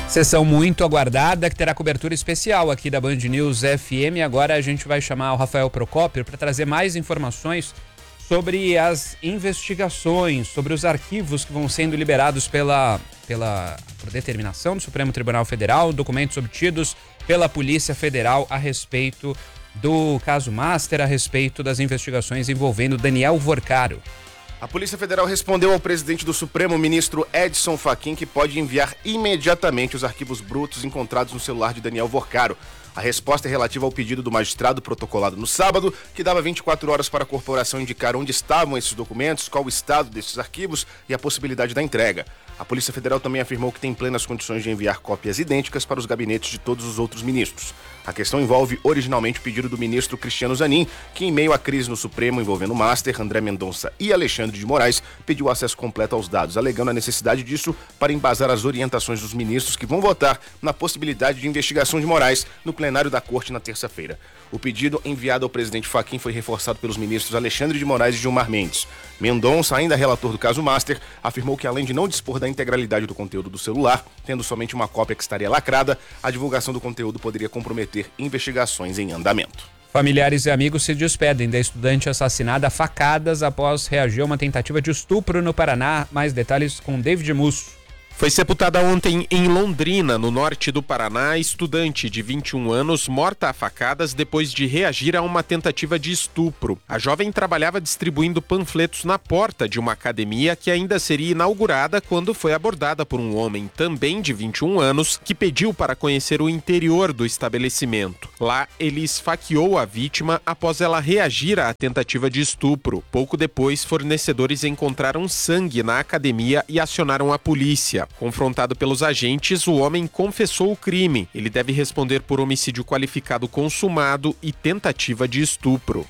Sessão muito aguardada, que terá cobertura especial aqui da Band News FM. Agora a gente vai chamar o Rafael Procópio para trazer mais informações sobre as investigações, sobre os arquivos que vão sendo liberados por determinação do Supremo Tribunal Federal, documentos obtidos pela Polícia Federal a respeito do caso Master, a respeito das investigações envolvendo Daniel Vorcaro. A Polícia Federal respondeu ao presidente do Supremo, ministro Edson Fachin, que pode enviar imediatamente os arquivos brutos encontrados no celular de Daniel Vorcaro. A resposta é relativa ao pedido do magistrado protocolado no sábado, que dava 24 horas para a corporação indicar onde estavam esses documentos, qual o estado desses arquivos e a possibilidade da entrega. A Polícia Federal também afirmou que tem plenas condições de enviar cópias idênticas para os gabinetes de todos os outros ministros. A questão envolve originalmente o pedido do ministro Cristiano Zanin, que em meio à crise no Supremo envolvendo Master, André Mendonça e Alexandre de Moraes, pediu acesso completo aos dados, alegando a necessidade disso para embasar as orientações dos ministros que vão votar na possibilidade de investigação de Moraes no plenário da Corte na terça-feira. O pedido enviado ao presidente Fachin foi reforçado pelos ministros Alexandre de Moraes e Gilmar Mendes. Mendonça, ainda relator do caso Master, afirmou que além de não dispor da integralidade do conteúdo do celular, tendo somente uma cópia que estaria lacrada, a divulgação do conteúdo poderia comprometer investigações em andamento. Familiares e amigos se despedem da estudante assassinada a facadas após reagir a uma tentativa de estupro no Paraná. Mais detalhes com David Musso. Foi sepultada ontem em Londrina, no norte do Paraná, estudante de 21 anos morta a facadas depois de reagir a uma tentativa de estupro. A jovem trabalhava distribuindo panfletos na porta de uma academia que ainda seria inaugurada quando foi abordada por um homem também de 21 anos que pediu para conhecer o interior do estabelecimento. Lá, ele esfaqueou a vítima após ela reagir à tentativa de estupro. Pouco depois, fornecedores encontraram sangue na academia e acionaram a polícia. Confrontado pelos agentes, o homem confessou o crime. Ele deve responder por homicídio qualificado consumado e tentativa de estupro.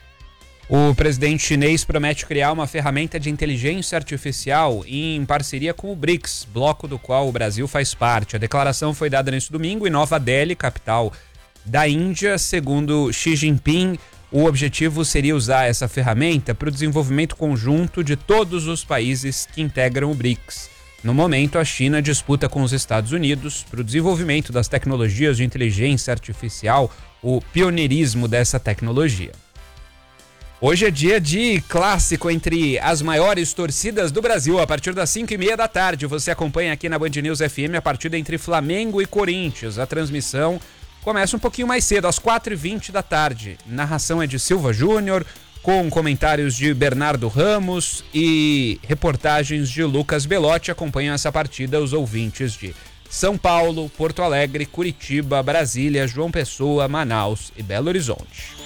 O presidente chinês promete criar uma ferramenta de inteligência artificial em parceria com o BRICS, bloco do qual o Brasil faz parte. A declaração foi dada neste domingo em Nova Delhi, capital da Índia. Segundo Xi Jinping, o objetivo seria usar essa ferramenta para o desenvolvimento conjunto de todos os países que integram o BRICS. No momento, a China disputa com os Estados Unidos para o desenvolvimento das tecnologias de inteligência artificial, o pioneirismo dessa tecnologia. Hoje é dia de clássico entre as maiores torcidas do Brasil. A partir das 5h30 da tarde, você acompanha aqui na Band News FM a partida entre Flamengo e Corinthians. A transmissão começa um pouquinho mais cedo, às 4h20 da tarde. Narração é de Silva Júnior, com comentários de Bernardo Ramos e reportagens de Lucas Belotti. Acompanham essa partida os ouvintes de São Paulo, Porto Alegre, Curitiba, Brasília, João Pessoa, Manaus e Belo Horizonte.